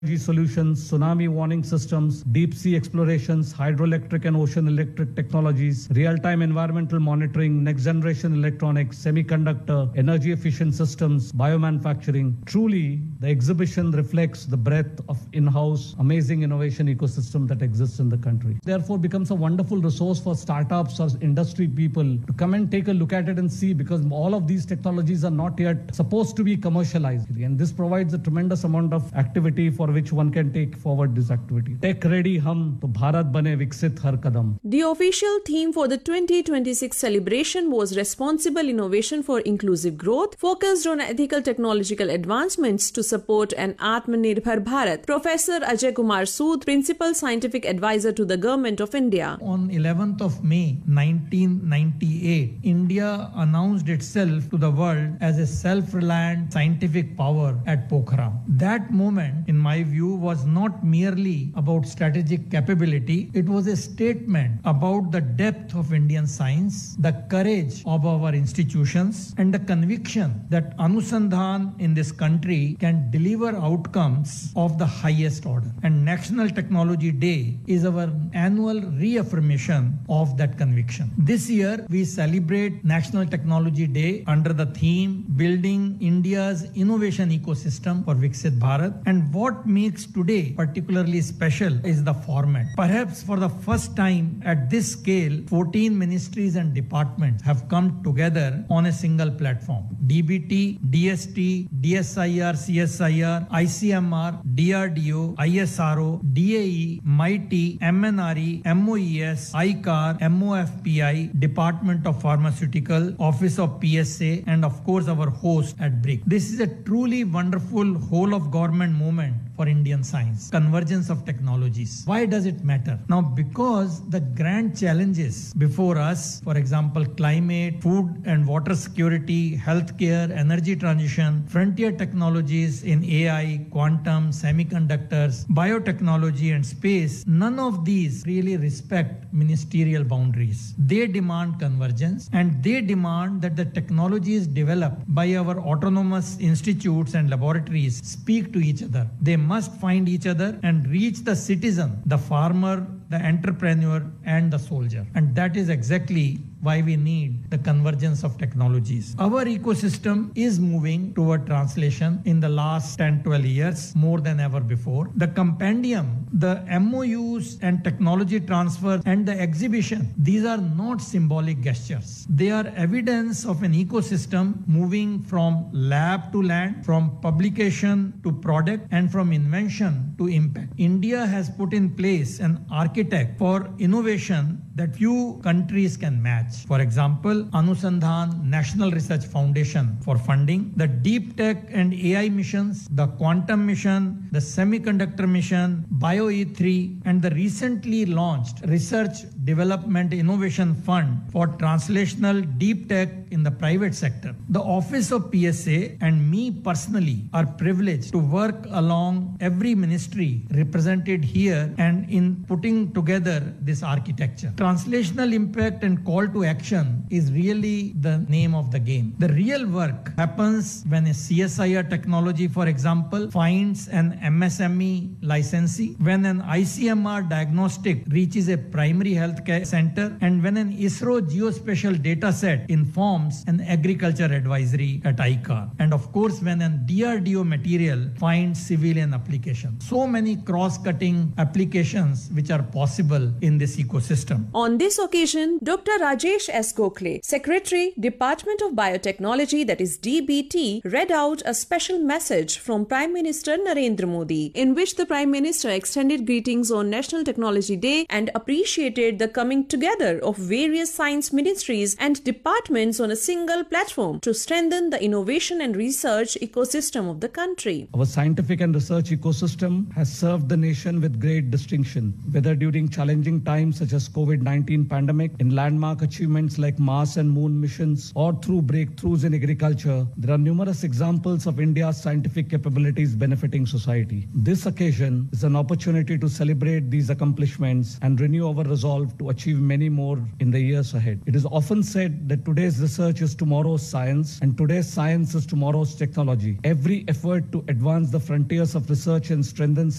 solutions, tsunami warning systems, deep sea explorations, hydroelectric and ocean electric technologies, real-time environmental monitoring, next-generation electronics, semiconductor, energy-efficient systems, biomanufacturing. Truly, the exhibition reflects the breadth of in-house, amazing innovation ecosystem that exists in the country. Therefore, becomes a wonderful resource for startups or industry people to come and take a look at it and see, because all of these technologies are not yet supposed to be commercialized. And this provides a tremendous amount of activity for which one can take forward this activity. Tech ready hum, to Bharat bane viksit har kadam. The official theme for the 2026 celebration was Responsible Innovation for Inclusive Growth, focused on ethical technological advancements to support an Atmanirbhar Bharat. Professor Ajay Kumar Sood, Principal Scientific Advisor to the Government of India. On 11th of May 1998, India announced itself to the world as a self-reliant scientific power at Pokhara. That moment, in my view, was not merely about strategic capability. It was a statement about the depth of Indian science, the courage of our institutions, and the conviction that Anusandhan in this country can deliver outcomes of the highest order. And National Technology Day is our annual reaffirmation of that conviction. This year, we celebrate National Technology Day under the theme Building India's Innovation Ecosystem for Viksit Bharat. And what makes today particularly special is the format. Perhaps for the first time at this scale, 14 ministries and departments have come together on a single platform. DBT, DST, DSIR, CSIR, ICMR, DRDO, ISRO, DAE, MIT, MNRE, MOES, ICAR, MOFPI, Department of Pharmaceutical, Office of PSA, and of course our host at BRIC. This is a truly wonderful whole of government movement for Indian science, convergence of technologies. Why does it matter? Now, because the grand challenges before us, for example, climate, food and water security, healthcare, energy transition, frontier technologies in AI, quantum, semiconductors, biotechnology and space, none of these really respect ministerial boundaries. They demand convergence, and they demand that the technologies developed by our autonomous institutes and laboratories speak to each other. They must find each other and reach the citizen, the farmer, the entrepreneur, and the soldier. And that is exactly why we need the convergence of technologies. Our ecosystem is moving toward translation in the last 10-12 years more than ever before. The compendium, the MOUs and technology transfer and the exhibition, these are not symbolic gestures. They are evidence of an ecosystem moving from lab to land, from publication to product, and from invention to impact. India has put in place an architect for innovation that few countries can match. For example, Anusandhan National Research Foundation for funding, the deep tech and AI missions, the quantum mission, the semiconductor mission, BioE3, and the recently launched Research Development Innovation Fund for translational deep tech in the private sector. The Office of PSA and me personally are privileged to work along every ministry represented here and in putting together this architecture. Translational impact and call to action is really the name of the game. The real work happens when a CSIR technology, for example, finds an MSME licensee, when an ICMR diagnostic reaches a primary healthcare center, and when an ISRO geospatial data set informs an agriculture advisory at ICAR. And of course, when an DRDO material finds civilian application. So many cross-cutting applications which are possible in this ecosystem. On this occasion, Dr. Rajesh S. Gokhale, Secretary, Department of Biotechnology, that is DBT, read out a special message from Prime Minister Narendra Modi, in which the Prime Minister extended greetings on National Technology Day and appreciated the coming together of various science ministries and departments on a single platform to strengthen the innovation and research ecosystem of the country. Our scientific and research ecosystem has served the nation with great distinction, whether during challenging times such as COVID-19 COVID-19 pandemic, in landmark achievements like Mars and Moon missions, or through breakthroughs in agriculture, there are numerous examples of India's scientific capabilities benefiting society. This occasion is an opportunity to celebrate these accomplishments and renew our resolve to achieve many more in the years ahead. It is often said that today's research is tomorrow's science and today's science is tomorrow's technology. Every effort to advance the frontiers of research and strengthen